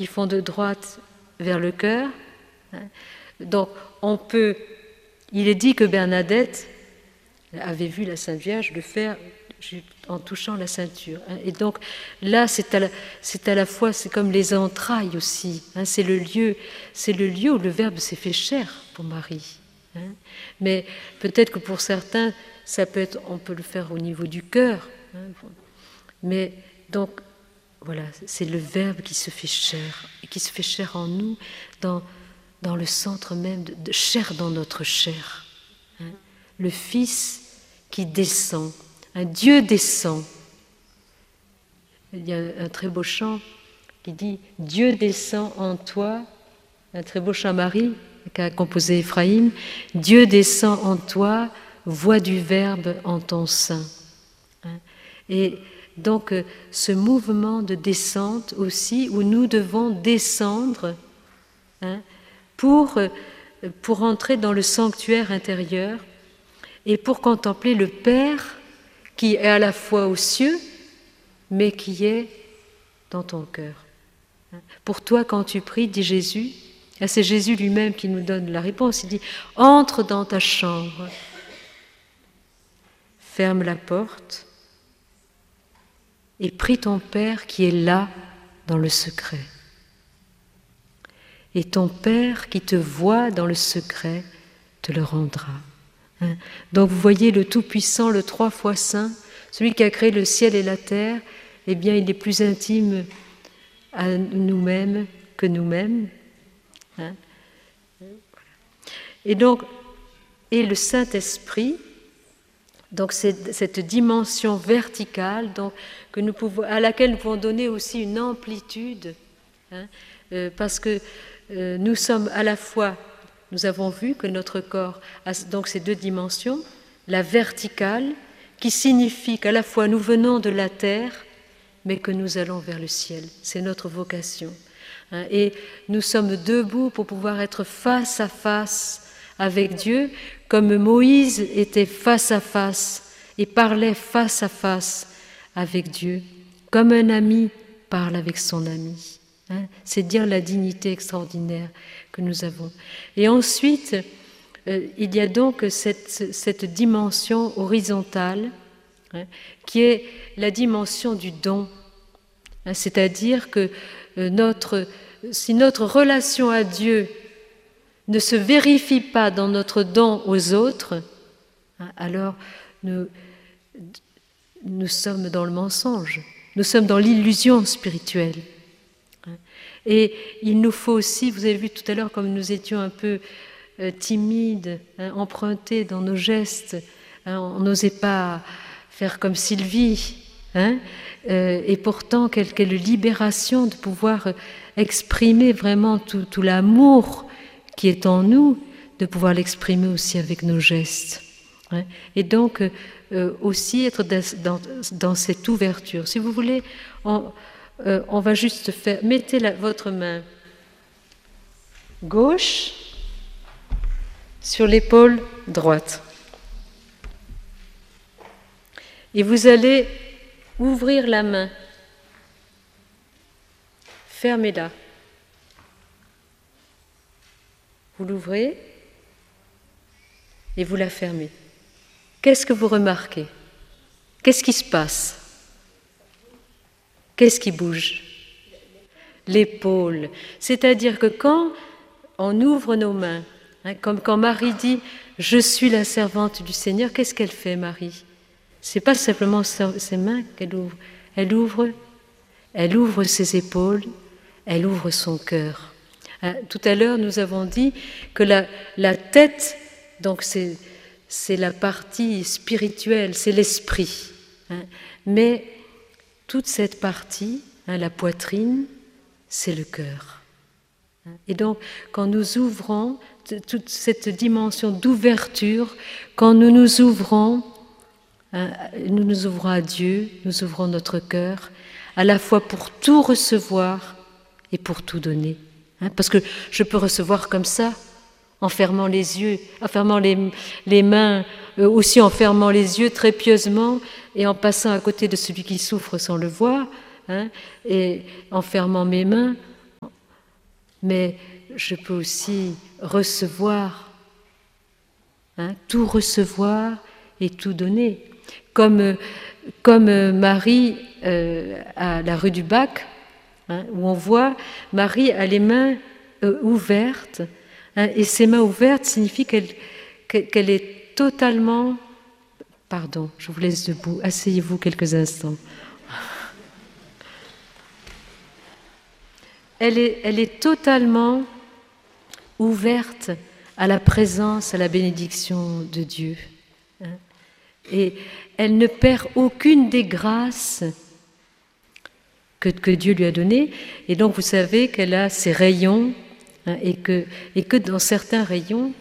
qui font de droite vers le cœur. Donc, il est dit que Bernadette avait vu la Sainte Vierge le faire en touchant la ceinture. Et donc, là, c'est à la fois, c'est comme les entrailles aussi. C'est le lieu où le Verbe s'est fait chair pour Marie. Mais peut-être que pour certains, on peut le faire au niveau du cœur. Mais donc, voilà, c'est le Verbe qui se fait chair, et qui se fait chair en nous, dans le centre même de chair dans notre chair. Le Fils qui descend, un Dieu descend. Il y a un très beau chant qui dit « Dieu descend en toi », un très beau chant Marie qu'a composé Ephraïm, « Dieu descend en toi, voix du Verbe en ton sein ». Et donc ce mouvement de descente aussi, où nous devons descendre pour entrer dans le sanctuaire intérieur et pour contempler le Père qui est à la fois aux cieux, mais qui est dans ton cœur. Pour toi, quand tu pries, dit Jésus, c'est Jésus lui-même qui nous donne la réponse, il dit « Entre dans ta chambre, ferme la porte et prie ton Père qui est là dans le secret. Et ton Père qui te voit dans le secret te le rendra. » Donc vous voyez le Tout-Puissant, le 3 fois Saint, celui qui a créé le ciel et la terre, eh bien il est plus intime à nous-mêmes que nous-mêmes. Et donc, le Saint-Esprit, donc c'est cette dimension verticale donc, à laquelle nous pouvons donner aussi une amplitude, parce que nous sommes à la fois, nous avons vu que notre corps a donc ces deux dimensions, la verticale, qui signifie qu'à la fois nous venons de la terre, mais que nous allons vers le ciel. C'est notre vocation. Et nous sommes debout pour pouvoir être face à face avec Dieu, comme Moïse était face à face et parlait face à face avec Dieu, comme un ami parle avec son ami. C'est dire la dignité extraordinaire que nous avons. Et ensuite, il y a donc cette dimension horizontale qui est la dimension du don. C'est-à-dire que si notre relation à Dieu ne se vérifie pas dans notre don aux autres, alors nous sommes dans le mensonge, nous sommes dans l'illusion spirituelle. Et il nous faut aussi, vous avez vu tout à l'heure comme nous étions un peu timides, empruntés dans nos gestes, on n'osait pas faire comme Sylvie, et pourtant quelle libération de pouvoir exprimer vraiment tout l'amour qui est en nous, de pouvoir l'exprimer aussi avec nos gestes. Et donc aussi être dans cette ouverture. Si vous voulez, on va juste faire, mettez votre main gauche sur l'épaule droite. Et vous allez ouvrir la main. Fermez-la. Vous l'ouvrez et vous la fermez. Qu'est-ce que vous remarquez? Qu'est-ce qui se passe? Qu'est-ce qui bouge? L'épaule. C'est-à-dire que quand on ouvre nos mains, comme quand Marie dit « Je suis la servante du Seigneur », qu'est-ce qu'elle fait, Marie? C'est pas simplement ses mains qu'elle ouvre. Elle ouvre ses épaules, elle ouvre son cœur. Tout à l'heure, nous avons dit que la tête, donc c'est la partie spirituelle, c'est l'esprit. Mais toute cette partie, la poitrine, c'est le cœur. Et donc, quand nous ouvrons toute cette dimension d'ouverture, quand nous ouvrons à Dieu, nous ouvrons notre cœur, à la fois pour tout recevoir et pour tout donner. Parce que je peux recevoir comme ça, en fermant les yeux, en fermant les mains, aussi en fermant les yeux très pieusement et en passant à côté de celui qui souffre sans le voir, et en fermant mes mains, mais je peux aussi recevoir, tout recevoir et tout donner. Comme Marie à la rue du Bac, où on voit Marie a les mains ouvertes, et ses mains ouvertes signifient qu'elle est totalement... Pardon, je vous laisse debout, asseyez-vous quelques instants. Elle est totalement ouverte à la présence, à la bénédiction de Dieu. Et elle ne perd aucune des grâces que Dieu lui a données. Et donc vous savez qu'elle a ses rayons, et que dans certains rayons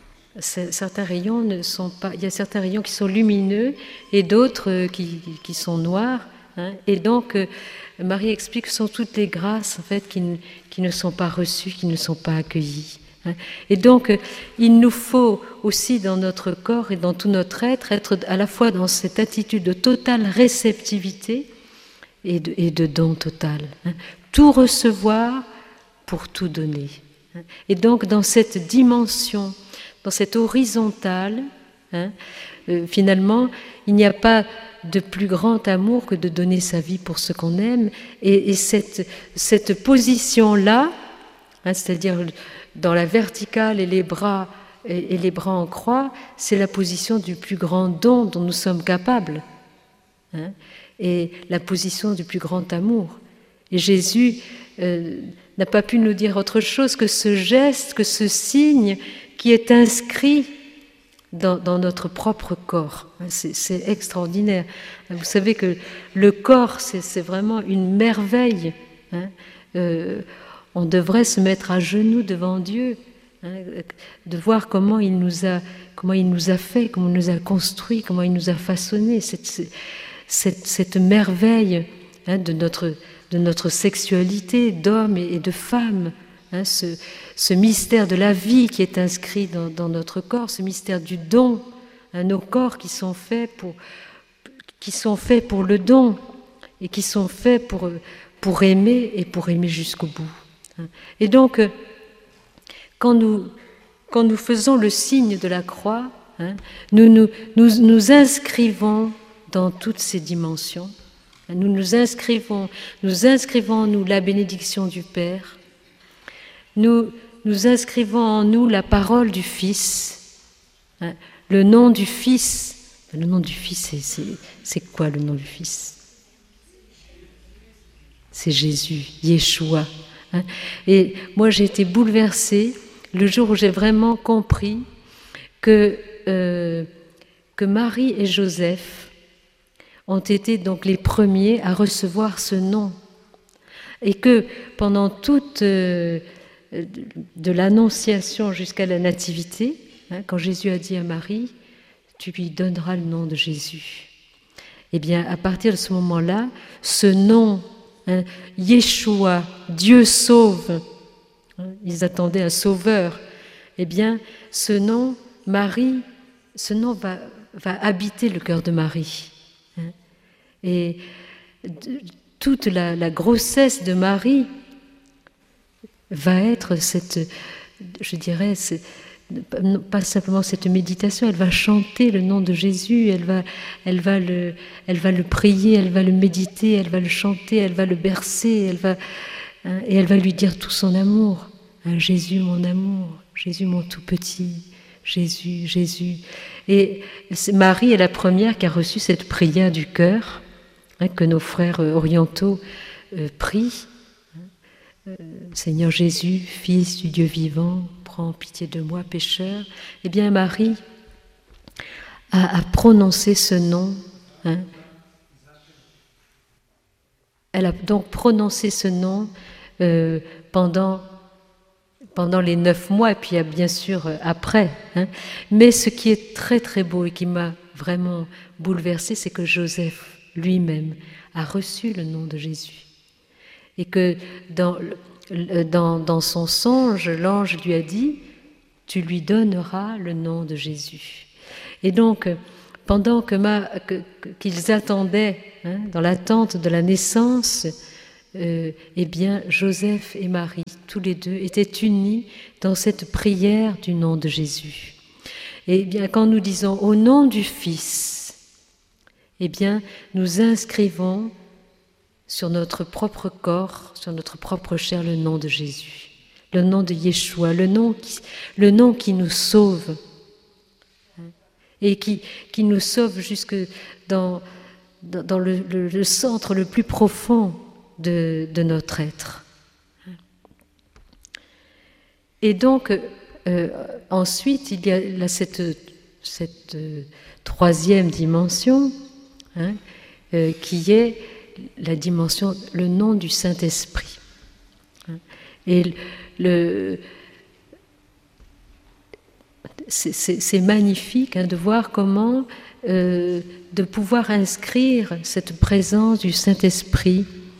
ne sont pas... Il y a certains rayons qui sont lumineux et d'autres qui sont noirs. Et donc Marie explique que ce sont toutes les grâces en fait qui ne sont pas reçues, qui ne sont pas accueillies. Et donc il nous faut aussi dans notre corps et dans tout notre être à la fois dans cette attitude de totale réceptivité et de don total. Tout recevoir pour tout donner. Et donc dans cette dimension, dans cette horizontale, finalement, il n'y a pas de plus grand amour que de donner sa vie pour ce qu'on aime. Et cette position-là, c'est-à-dire dans la verticale et les bras en croix, c'est la position du plus grand don dont nous sommes capables, et la position du plus grand amour. Et Jésus n'a pas pu nous dire autre chose que ce geste, que ce signe qui est inscrit dans notre propre corps. C'est extraordinaire. Vous savez que le corps, c'est vraiment une merveille. On devrait se mettre à genoux devant Dieu, de voir comment il nous a fait, comment il nous a construit, comment il nous a façonné, cette merveille de notre sexualité d'homme et de femme, ce mystère de la vie qui est inscrit dans notre corps, ce mystère du don, nos corps qui sont faits pour le don et qui sont faits pour aimer et pour aimer jusqu'au bout. Et donc, quand nous faisons le signe de la croix, nous inscrivons dans toutes ces dimensions. Nous inscrivons en nous la bénédiction du Père. Nous inscrivons en nous la parole du Fils. Le nom du Fils. Le nom du Fils, c'est quoi le nom du Fils? C'est Jésus, Yeshua. Et moi, j'ai été bouleversée le jour où j'ai vraiment compris que Marie et Joseph ont été donc les premiers à recevoir ce nom. Et que pendant toute de l'Annonciation jusqu'à la Nativité, quand Jésus a dit à Marie, tu lui donneras le nom de Jésus. Eh bien, à partir de ce moment-là, ce nom, Yeshua, Dieu sauve, ils attendaient un sauveur, eh bien, ce nom, Marie, ce nom va habiter le cœur de Marie. Et toute la grossesse de Marie va être pas simplement cette méditation, elle va chanter le nom de Jésus, elle va le prier, elle va le méditer, elle va le chanter, elle va le bercer, et elle va lui dire tout son amour. Jésus mon amour, Jésus mon tout petit, Jésus, Jésus. Et Marie est la première qui a reçu cette prière du cœur, que nos frères orientaux prient. Seigneur Jésus, Fils du Dieu vivant, prends pitié de moi, pécheur. Eh bien, Marie a prononcé ce nom. Elle a donc prononcé ce nom pendant les 9 mois, et puis bien sûr après. Mais ce qui est très très beau et qui m'a vraiment bouleversée, c'est que Joseph lui-même a reçu le nom de Jésus. Et que dans son songe, l'ange lui a dit « Tu lui donneras le nom de Jésus ». Et donc, pendant qu'ils attendaient, dans l'attente de la naissance eh bien, Joseph et Marie, tous les deux, étaient unis dans cette prière du nom de Jésus. Et bien, quand nous disons au nom du Fils, eh bien, nous inscrivons sur notre propre corps, sur notre propre chair, le nom de Jésus, le nom de Yeshua, le nom qui nous sauve, et qui nous sauve jusque dans le centre le plus profond de notre être. Et donc, ensuite, il y a là cette troisième dimension, qui est la dimension, le nom du Saint-Esprit. Et c'est magnifique de voir comment, de pouvoir inscrire cette présence du Saint-Esprit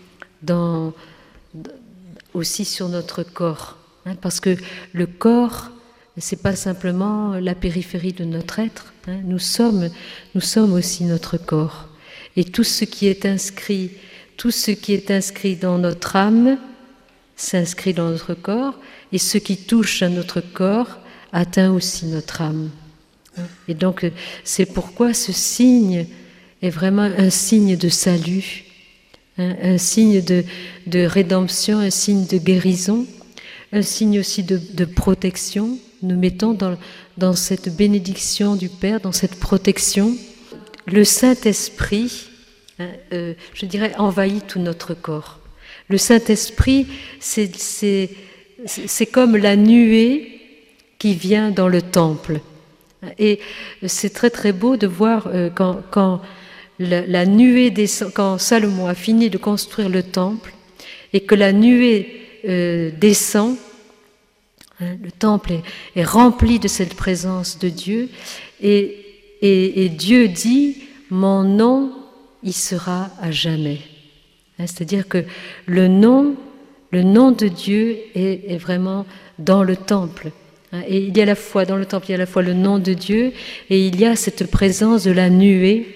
aussi sur notre corps. Parce que le corps, c'est pas simplement la périphérie de notre être. Nous sommes aussi notre corps. Et tout ce qui est inscrit dans notre âme s'inscrit dans notre corps, et ce qui touche à notre corps atteint aussi notre âme. Et donc, c'est pourquoi ce signe est vraiment un signe de salut, un signe de rédemption, un signe de guérison, un signe aussi de protection. Nous mettons dans cette bénédiction du Père, dans cette protection, le Saint-Esprit, je dirais, envahit tout notre corps. Le Saint-Esprit, c'est comme la nuée qui vient dans le temple. Et c'est très très beau de voir quand la nuée descend, quand Salomon a fini de construire le temple et que la nuée descend, le temple est rempli de cette présence de Dieu, et Dieu dit « Mon nom y sera à jamais ». C'est-à-dire que le nom de Dieu est vraiment dans le temple. Et il y a à la fois, dans le temple, il y a à la fois le nom de Dieu, et il y a cette présence de la nuée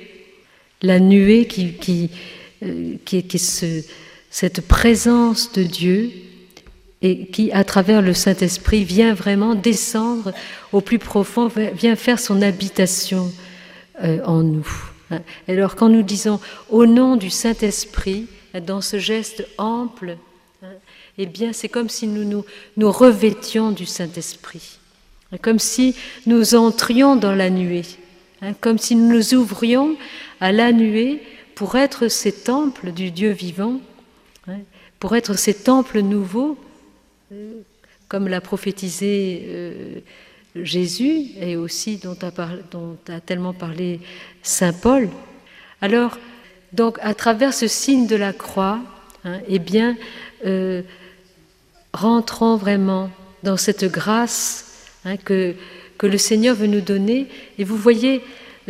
qui est cette présence de Dieu, et qui, à travers le Saint-Esprit, vient vraiment descendre au plus profond, vient faire son habitation en nous. Et alors, quand nous disons « au nom du Saint-Esprit », dans ce geste ample, eh bien, c'est comme si nous revêtions du Saint-Esprit, comme si nous entrions dans la nuée, comme si nous nous ouvrions à la nuée pour être ces temples du Dieu vivant, pour être ces temples nouveaux, comme l'a prophétisé Jésus, et aussi dont a tellement parlé saint Paul. Alors, donc, à travers ce signe de la croix, eh bien, rentrons vraiment dans cette grâce que le Seigneur veut nous donner. Et vous voyez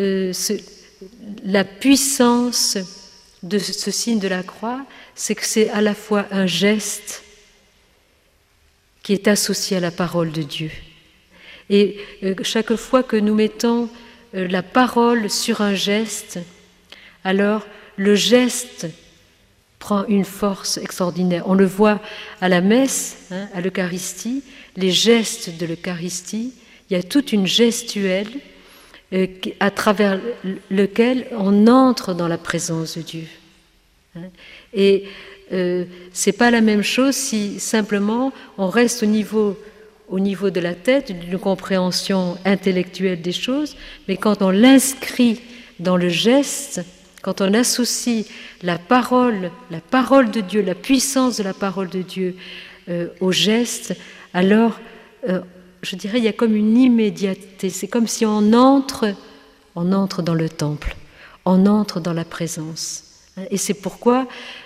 la puissance de ce signe de la croix, c'est que c'est à la fois un geste qui est associé à la parole de Dieu. Et chaque fois que nous mettons la parole sur un geste, alors le geste prend une force extraordinaire. On le voit à la messe, à l'Eucharistie, les gestes de l'Eucharistie. Il y a toute une gestuelle à travers lequel on entre dans la présence de Dieu. Et c'est pas la même chose si simplement on reste au niveau de la tête, d'une compréhension intellectuelle des choses, mais quand on l'inscrit dans le geste, quand on associe la parole de Dieu, la puissance de la parole de Dieu au geste, alors je dirais il y a comme une immédiateté. C'est comme si on entre dans le temple, on entre dans la présence. Et c'est pourquoi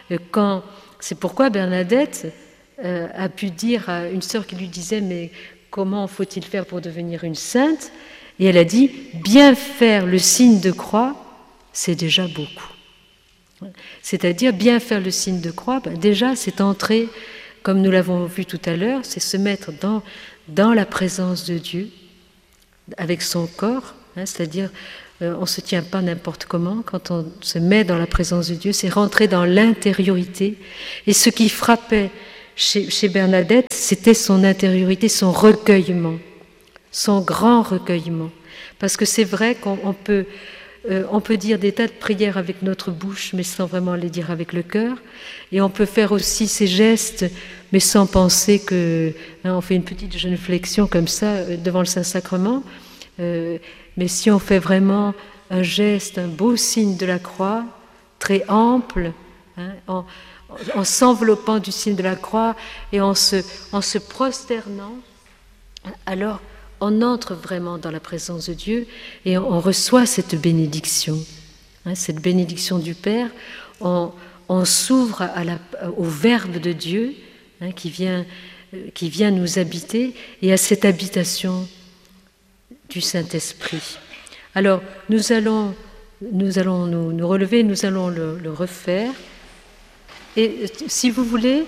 Bernadette a pu dire à une sœur qui lui disait « Mais comment faut-il faire pour devenir une sainte ?» Et elle a dit « Bien faire le signe de croix, c'est déjà beaucoup. » C'est-à-dire, bien faire le signe de croix, déjà c'est entrer, comme nous l'avons vu tout à l'heure, c'est se mettre dans la présence de Dieu, avec son corps, c'est-à-dire on ne se tient pas n'importe comment. Quand on se met dans la présence de Dieu, c'est rentrer dans l'intériorité. Et ce qui frappait chez Bernadette, c'était son intériorité, son recueillement, son grand recueillement. Parce que c'est vrai qu'on peut dire des tas de prières avec notre bouche, mais sans vraiment les dire avec le cœur. Et on peut faire aussi ces gestes, mais sans penser que... on fait une petite genuflexion comme ça devant le Saint-Sacrement. Mais si on fait vraiment un geste, un beau signe de la croix, très ample, en s'enveloppant du signe de la croix et en se prosternant, alors on entre vraiment dans la présence de Dieu et on reçoit cette bénédiction du Père. On s'ouvre au Verbe de Dieu qui vient nous habiter et à cette habitation du Saint-Esprit. Alors, nous allons nous relever, nous allons le refaire. Et si vous voulez,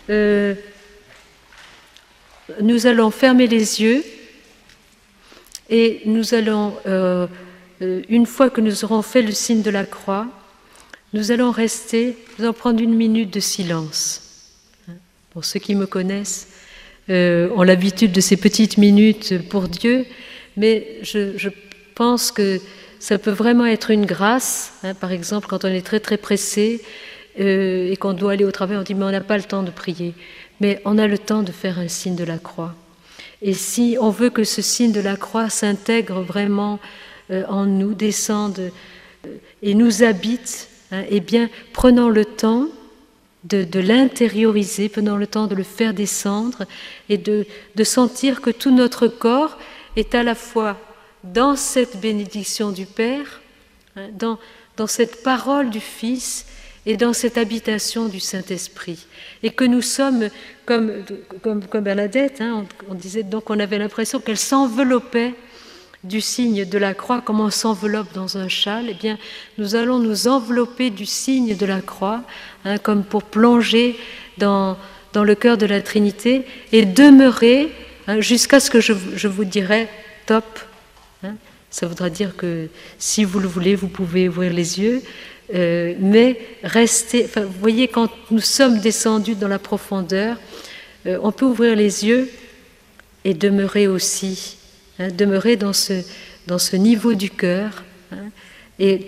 nous allons fermer les yeux et nous allons, une fois que nous aurons fait le signe de la croix, nous allons prendre une minute de silence. Pour ceux qui me connaissent, ont l'habitude de ces petites minutes pour Dieu, mais je pense que ça peut vraiment être une grâce. Par exemple, quand on est très très pressé et qu'on doit aller au travail, on dit mais on n'a pas le temps de prier. Mais on a le temps de faire un signe de la croix. Et si on veut que ce signe de la croix s'intègre vraiment en nous, descende et nous habite, eh bien, prenons le temps de l'intérioriser, prenons le temps de le faire descendre et de sentir que tout notre corps est à la fois dans cette bénédiction du Père, dans cette parole du Fils et dans cette habitation du Saint-Esprit. Et que nous sommes, comme Bernadette, on disait donc on avait l'impression qu'elle s'enveloppait du signe de la croix, comme on s'enveloppe dans un châle. Eh bien, nous allons nous envelopper du signe de la croix, comme pour plonger dans le cœur de la Trinité et demeurer jusqu'à ce que je vous dirai top. Ça voudra dire que si vous le voulez, vous pouvez ouvrir les yeux, mais restez. Enfin, vous voyez, quand nous sommes descendus dans la profondeur, on peut ouvrir les yeux et demeurer aussi, demeurer dans ce niveau du cœur, et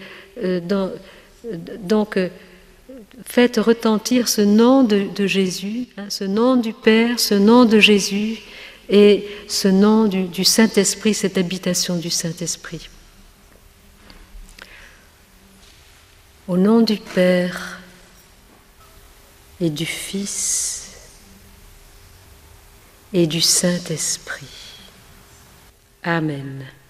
donc faites retentir ce nom de Jésus, ce nom du Père, ce nom de Jésus. Et ce nom du Saint-Esprit, cette habitation du Saint-Esprit. Au nom du Père et du Fils et du Saint-Esprit. Amen.